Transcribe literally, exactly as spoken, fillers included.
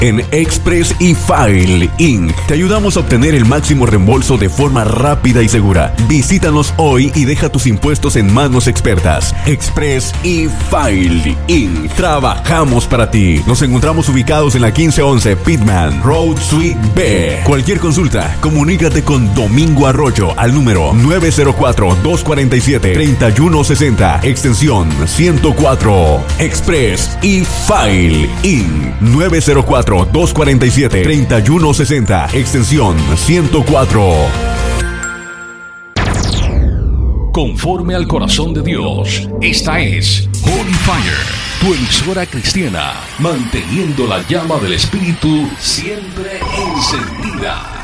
En Express e-File incorporated te ayudamos a obtener el máximo reembolso de forma rápida y segura. Visítanos hoy y deja tus impuestos en manos expertas. Express e-File incorporated. Trabajamos para ti. Nos encontramos ubicados en la quince once Pittman Road Suite B. Cualquier consulta, comunícate con Domingo Arroyo al número nueve cero cuatro, dos cuatro siete, tres uno seis cero, extensión ciento cuatro. Express e-File incorporated. nueve cero cuatro, dos cuatro siete, tres uno seis cero, extensión ciento cuatro. Conforme al corazón de Dios, esta es Holy Fire, tu emisora cristiana, manteniendo la llama del Espíritu siempre encendida.